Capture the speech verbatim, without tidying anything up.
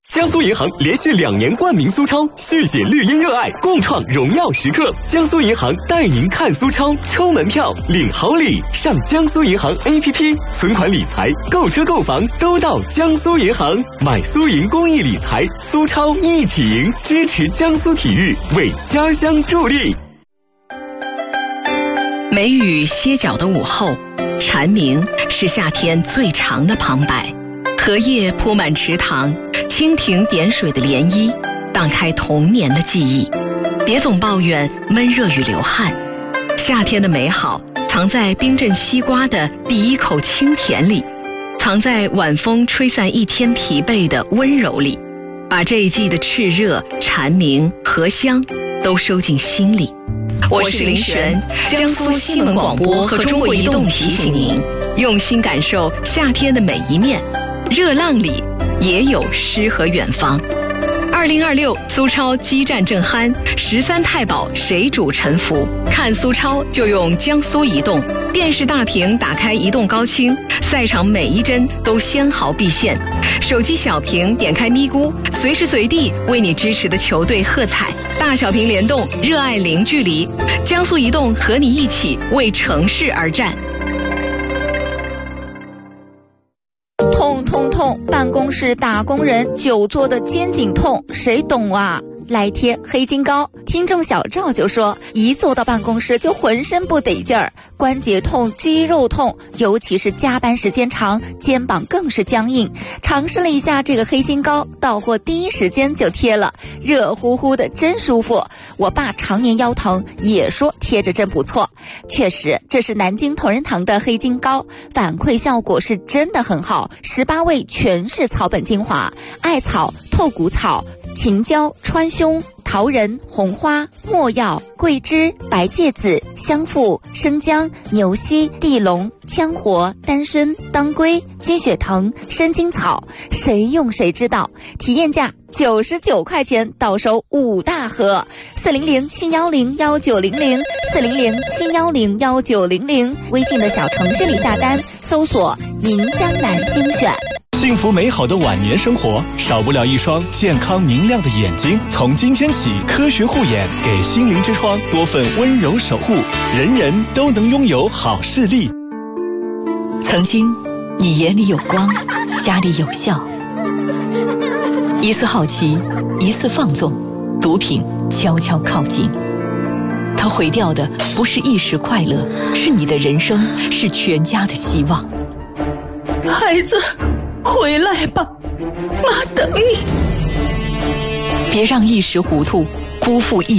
江苏银行连续两年冠名苏超，续写绿茵热爱，共创荣耀时刻。江苏银行带您看苏超，抽门票，领好礼。上江苏银行 A P P， 存款理财、购车购房都到江苏银行。买苏银公益理财，苏超一起赢，支持江苏体育，为家乡助力。 梅雨歇脚的午后，蝉鸣是夏天最长的旁白。荷叶铺满池塘，蜻蜓点水的涟漪，荡开童年的记忆。别总抱怨闷热与流汗，夏天的美好藏在冰镇西瓜的第一口清甜里，藏在晚风吹散一天疲惫的温柔里，把这一季的炽热、蝉鸣、荷香都收进心里。我是林璇，江苏新闻广播和中国移动提醒您，用心感受夏天的每一面。热浪里也有诗和远方。二零二六苏超激战正酣，十三太保谁主沉浮？看苏超就用江苏移动电视大屏，打开移动高清，赛场每一帧都纤毫毕现。手机小屏点开咪咕，随时随地为你支持的球队喝彩。大小屏联动，热爱零距离。江苏移动和你一起为城市而战。 痛痛痛！办公室打工人久坐的肩颈痛，谁懂啊？来贴黑金膏。听众小赵就说，一坐到办公室就浑身不得劲儿，关节痛、肌肉痛，尤其是加班时间长，肩膀更是僵硬。尝试了一下这个黑金膏，到货第一时间就贴了，热乎乎的，真舒服。我爸常年腰疼，也说贴着真不错。确实，这是南京同仁堂的黑金膏，反馈效果是真的很好。十八味全是草本精华，艾草、透骨草、秦椒、川芎、桃仁、红花、没药、桂枝、白芥子、香附、生姜、牛膝、地龙、羌活、丹参、当归、鸡血藤、生筋草，谁用谁知道。体验价九十九块钱，到手五大盒。四零零七幺零幺九零零，四零零七幺零幺九零零，微信的小程序里下单，搜索“银江南精选”。 幸福美好的晚年生活，少不了一双健康明亮的眼睛。从今天起，科学护眼，给心灵之窗多份温柔守护，人人都能拥有好视力。 曾经，你眼里有光，家里有笑。一次好奇，一次放纵，毒品悄悄靠近。它毁掉的不是一时快乐，是你的人生，是全家的希望。 孩子，回来吧，妈等你。 别让一时糊涂辜负一